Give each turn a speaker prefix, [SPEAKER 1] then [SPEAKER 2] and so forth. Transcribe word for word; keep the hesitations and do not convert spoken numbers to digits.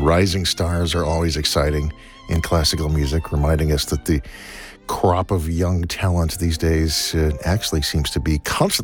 [SPEAKER 1] rising stars are always exciting in classical music, reminding us that the crop of young talent these days uh, actually seems to be constantly